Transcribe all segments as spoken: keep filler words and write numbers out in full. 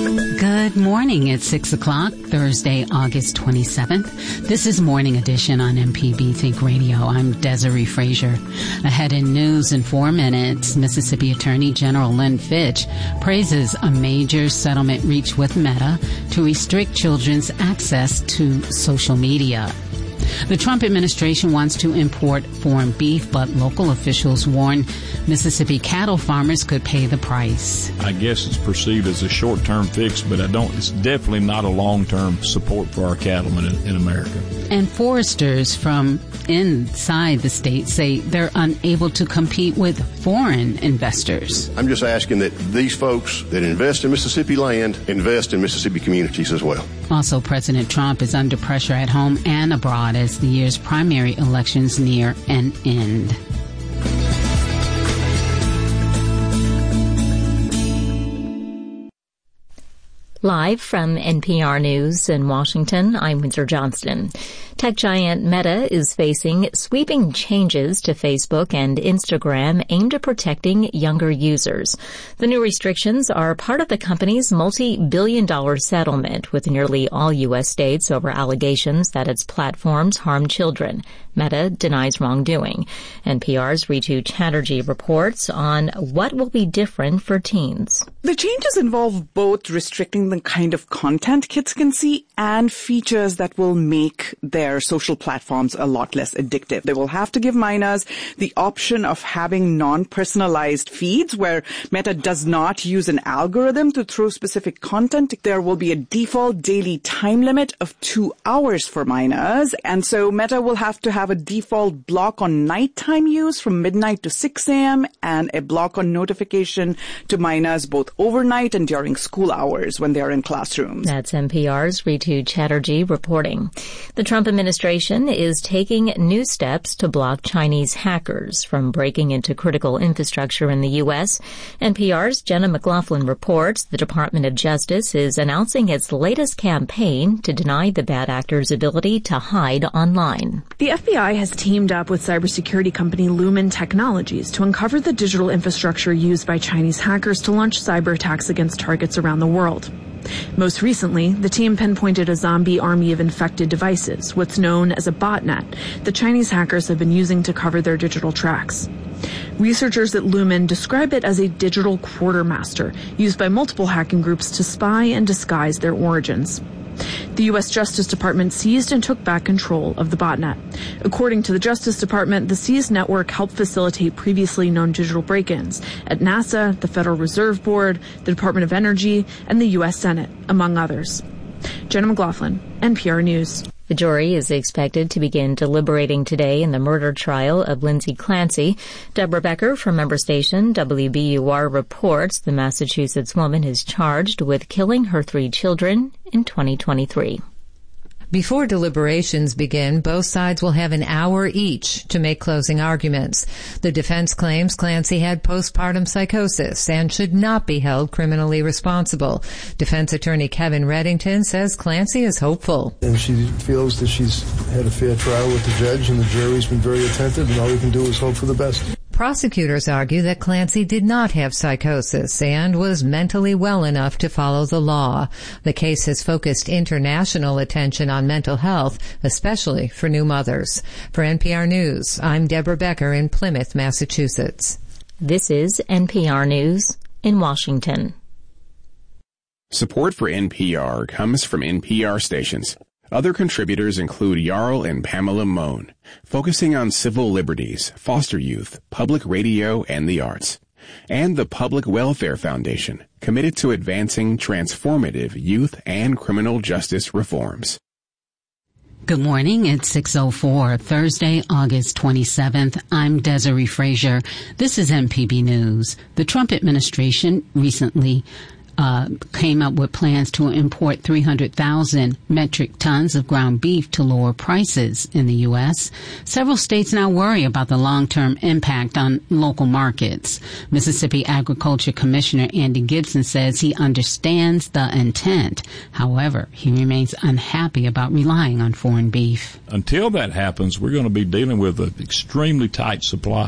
Good morning. It's six o'clock, Thursday, August twenty-seventh. This is Morning Edition on M P B Think Radio. I'm Desiree Frazier. Ahead in news in four minutes, Mississippi Attorney General Lynn Fitch praises a major settlement reached with Meta to restrict children's access to social media. The Trump administration wants to import foreign beef, but local officials warn Mississippi cattle farmers could pay the price. I guess it's perceived as a short-term fix, but I don't. It's definitely not a long-term support for our cattlemen in, in America. And foresters from inside the state say they're unable to compete with foreign investors. I'm just asking that these folks that invest in Mississippi land invest in Mississippi communities as well. Also, President Trump is under pressure at home and abroad as the year's primary elections near an end. Live from N P R News in Washington, I'm Windsor Johnston. Tech giant Meta is facing sweeping changes to Facebook and Instagram aimed at protecting younger users. The new restrictions are part of the company's multi-billion dollar settlement with nearly all U S states over allegations that its platforms harm children. Meta denies wrongdoing. N P R's Ritu Chatterjee reports on what will be different for teens. The changes involve both restricting the kind of content kids can see and features that will make their social platforms a lot less addictive. They will have to give minors the option of having non-personalized feeds where Meta does not use an algorithm to throw specific content. There will be a default daily time limit of two hours for minors. And so Meta will have to have a default block on nighttime use from midnight to six a.m. and a block on notification to minors both overnight and during school hours when they are in classrooms. That's N P R's Ritu Chatterjee reporting. The Trump administration is taking new steps to block Chinese hackers from breaking into critical infrastructure in the U S. N P R's Jenna McLaughlin reports the Department of Justice is announcing its latest campaign to deny the bad actors' ability to hide online. The F B I has teamed up with cybersecurity company Lumen Technologies to uncover the digital infrastructure used by Chinese hackers to launch cyber attacks against targets around the world. Most recently, the team pinpointed a zombie army of infected devices, what's known as a botnet, that Chinese hackers have been using to cover their digital tracks. Researchers at Lumen describe it as a digital quartermaster used by multiple hacking groups to spy and disguise their origins. The U S Justice Department seized and took back control of the botnet. According to the Justice Department, the seized network helped facilitate previously known digital break-ins at NASA, the Federal Reserve Board, the Department of Energy, and the U S Senate, among others. Jenna McLaughlin, N P R News. The jury is expected to begin deliberating today in the murder trial of Lindsay Clancy. Deborah Becker from member station W B U R reports the Massachusetts woman is charged with killing her three children in twenty twenty-three. Before deliberations begin, both sides will have an hour each to make closing arguments. The defense claims Clancy had postpartum psychosis and should not be held criminally responsible. Defense attorney Kevin Reddington says Clancy is hopeful. And she feels that she's had a fair trial with the judge and the jury's been very attentive, and all we can do is hope for the best. Prosecutors argue that Clancy did not have psychosis and was mentally well enough to follow the law. The case has focused international attention on mental health, especially for new mothers. For N P R News, I'm Deborah Becker in Plymouth, Massachusetts. This is N P R News in Washington. Support for N P R comes from N P R stations. Other contributors include Jarl and Pamela Mohn, focusing on civil liberties, foster youth, public radio, and the arts. And the Public Welfare Foundation, committed to advancing transformative youth and criminal justice reforms. Good morning. It's six oh four, Thursday, August twenty-seventh. I'm Desiree Frazier. This is M P B News. The Trump administration recently Uh, came up with plans to import three hundred thousand metric tons of ground beef to lower prices in the U S. Several states now worry about the long-term impact on local markets. Mississippi Agriculture Commissioner Andy Gibson says he understands the intent. However, he remains unhappy about relying on foreign beef. Until that happens, we're going to be dealing with an extremely tight supply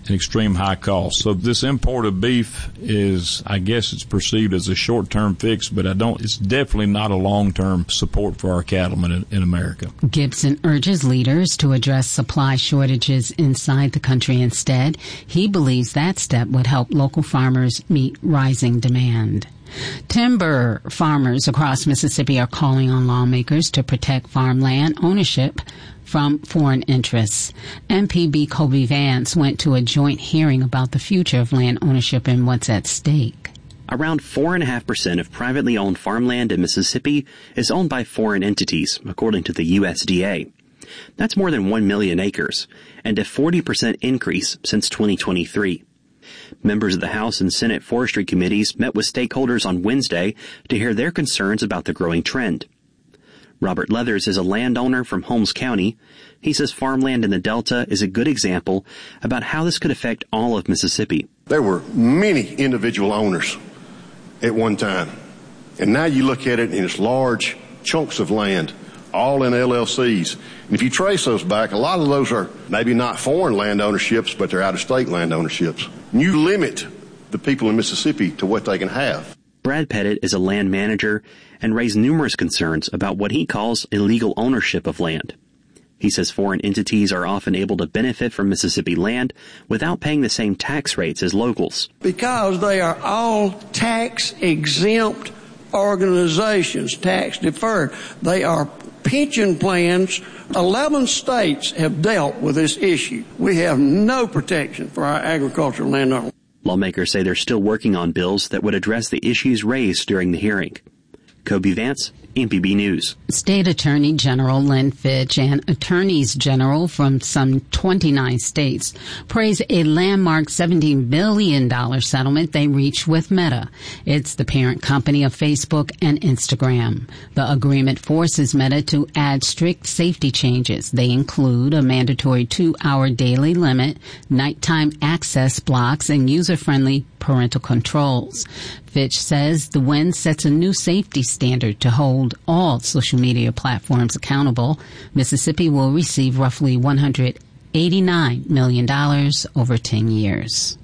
an extreme high cost. So this import of beef is, I guess it's perceived as a short-term fix, but I don't, it's definitely not a long-term support for our cattlemen in, in America. Gibson urges leaders to address supply shortages inside the country instead. He believes that step would help local farmers meet rising demand. Timber farmers across Mississippi are calling on lawmakers to protect farmland ownership from foreign interests. M P B Kobe Vance went to a joint hearing about the future of land ownership and what's at stake. Around four point five percent of privately owned farmland in Mississippi is owned by foreign entities, according to the U S D A. That's more than one million acres, and a forty percent increase since twenty twenty-three. Members of the House and Senate Forestry Committees met with stakeholders on Wednesday to hear their concerns about the growing trend. Robert Leathers is a landowner from Holmes County. He says farmland in the Delta is a good example about how this could affect all of Mississippi. There were many individual owners at one time, and now you look at it and it's large chunks of land, all in L L Cs. And if you trace those back, a lot of those are maybe not foreign land ownerships, but they're out-of-state land ownerships. And you limit the people in Mississippi to what they can have. Brad Pettit is a land manager and raised numerous concerns about what he calls illegal ownership of land. He says foreign entities are often able to benefit from Mississippi land without paying the same tax rates as locals. Because they are all tax-exempt organizations, tax-deferred. They are pension plans. Eleven states have dealt with this issue. We have no protection for our agricultural landowners. Lawmakers say they're still working on bills that would address the issues raised during the hearing. Kobe Vance, M P B News. State Attorney General Lynn Fitch and attorneys general from some twenty-nine states praise a landmark seventeen billion dollars settlement they reached with Meta. It's the parent company of Facebook and Instagram. The agreement forces Meta to add strict safety changes. They include a mandatory two-hour daily limit, nighttime access blocks, and user-friendly parental controls. Fitch says the win sets a new safety standard to hold all social media platforms accountable. Mississippi will receive roughly one hundred eighty-nine million dollars over ten years.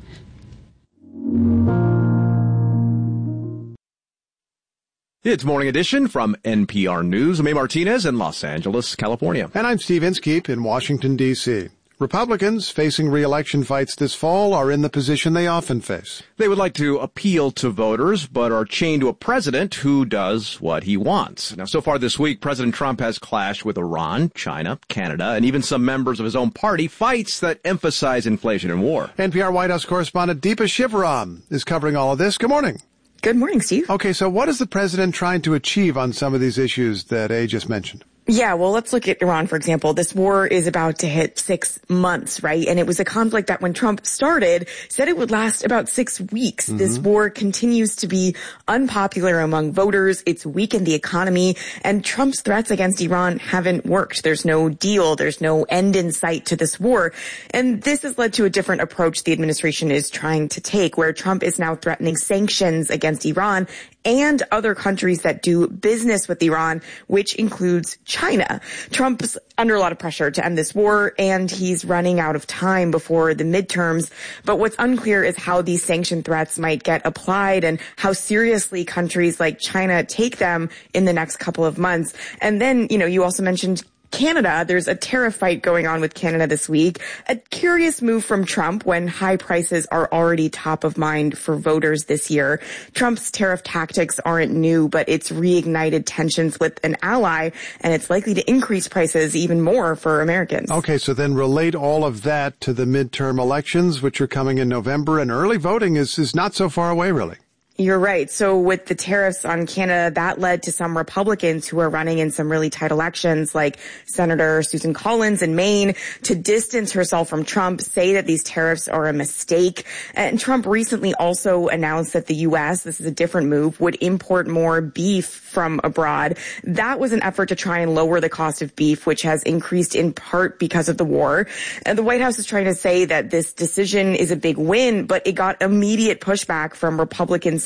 It's Morning Edition from N P R News. I'm A. Martinez in Los Angeles, California. And I'm Steve Inskeep in Washington, D C Republicans facing re-election fights this fall are in the position they often face. They would like to appeal to voters, but are chained to a president who does what he wants. Now, so far this week, President Trump has clashed with Iran, China, Canada, and even some members of his own party, fights that emphasize inflation and war. N P R White House correspondent Deepa Shivaram is covering all of this. Good morning. Good morning, Steve. Okay, so what is the president trying to achieve on some of these issues that A just mentioned? Yeah, well, let's look at Iran, for example. This war is about to hit six months, right? And it was a conflict that when Trump started, said it would last about six weeks. Mm-hmm. This war continues to be unpopular among voters. It's weakened the economy. And Trump's threats against Iran haven't worked. There's no deal. There's no end in sight to this war. And this has led to a different approach the administration is trying to take, where Trump is now threatening sanctions against Iran and other countries that do business with Iran, which includes China. Trump's under a lot of pressure to end this war, and he's running out of time before the midterms. But what's unclear is how these sanction threats might get applied and how seriously countries like China take them in the next couple of months. And then, you know, you also mentioned Canada. There's a tariff fight going on with Canada this week. A curious move from Trump when high prices are already top of mind for voters this year. Trump's tariff tactics aren't new, but it's reignited tensions with an ally, and it's likely to increase prices even more for Americans. Okay, so then relate all of that to the midterm elections, which are coming in November, and early voting is, is not so far away, really. You're right. So with the tariffs on Canada, that led to some Republicans who are running in some really tight elections, like Senator Susan Collins in Maine, to distance herself from Trump, say that these tariffs are a mistake. And Trump recently also announced that the U S, this is a different move, would import more beef from abroad. That was an effort to try and lower the cost of beef, which has increased in part because of the war. And the White House is trying to say that this decision is a big win, but it got immediate pushback from Republican senators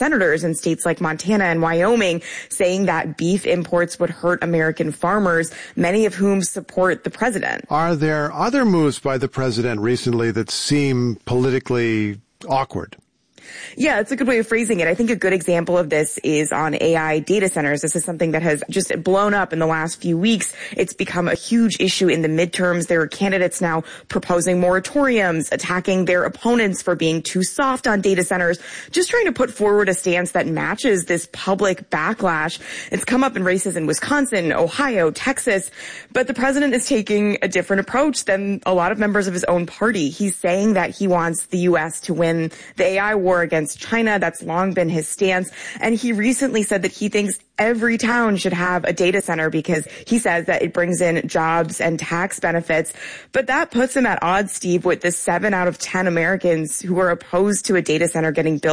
senators in states like Montana and Wyoming saying that beef imports would hurt American farmers, many of whom support the president. Are there other moves by the president recently that seem politically awkward? Yeah, it's a good way of phrasing it. I think a good example of this is on A I data centers. This is something that has just blown up in the last few weeks. It's become a huge issue in the midterms. There are candidates now proposing moratoriums, attacking their opponents for being too soft on data centers, just trying to put forward a stance that matches this public backlash. It's come up in races in Wisconsin, Ohio, Texas, but the president is taking a different approach than a lot of members of his own party. He's saying that he wants the U S to win the A I war against China. That's long been his stance. And he recently said that he thinks every town should have a data center because he says that it brings in jobs and tax benefits. But that puts him at odds, Steve, with the seven out of ten Americans who are opposed to a data center getting built